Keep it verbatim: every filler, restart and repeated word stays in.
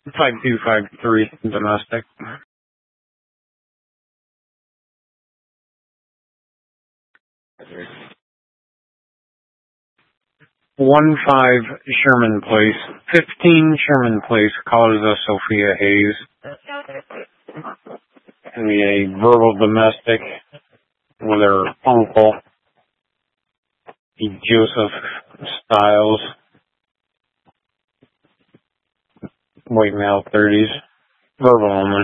five two five three, domestic. One five Sherman Place, fifteen Sherman Place, Causa Sophia Hayes. And a verbal domestic with her uncle, Joseph Stiles, white male, thirties, verbal woman.